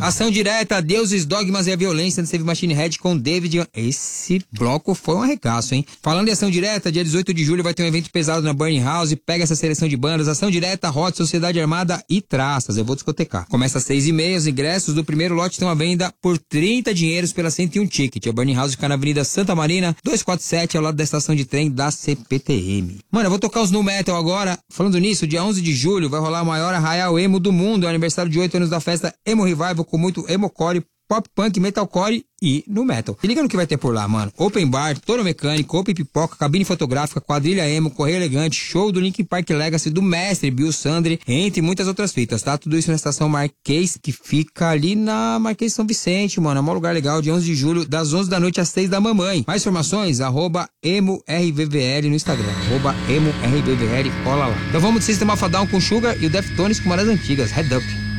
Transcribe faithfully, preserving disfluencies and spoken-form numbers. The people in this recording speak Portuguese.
Ação direta, Deuses, Dogmas e a Violência no Save Machine Head com David. Esse bloco foi um arregaço, hein? Falando em ação direta, dia dezoito de julho vai ter um evento pesado na Burning House. Pega essa seleção de bandas, ação direta, Hot, Sociedade Armada e Traças. Eu vou discotecar. Começa às seis e meia, os ingressos do primeiro lote estão à venda por trinta dinheiros pela cento e um Ticket. A Burning House fica na Avenida Santa Marina, duzentos e quarenta e sete, ao lado da estação de trem da C P T M. Mano, eu vou tocar os nu metal agora. Falando nisso, dia onze de julho vai rolar o maior arraial emo do mundo. É o aniversário de oito anos da festa Emo Revival, com muito emocore, pop punk, metalcore e no metal. Se liga no que vai ter por lá, mano. Open bar, touro mecânico, open pipoca, cabine fotográfica, quadrilha emo, correio elegante, show do Linkin Park Legacy, do mestre Bill Sandri, entre muitas outras fitas, tá? Tudo isso na estação Marquês, que fica ali na Marquês São Vicente, mano. É um lugar legal, dia onze de julho, das onze da noite às seis da mamãe. Mais informações, arroba emorvvl no Instagram, arroba emorvvl, cola lá. Então vamos de System of a Down com Sugar e o Deftones com uma das antigas, Head Up.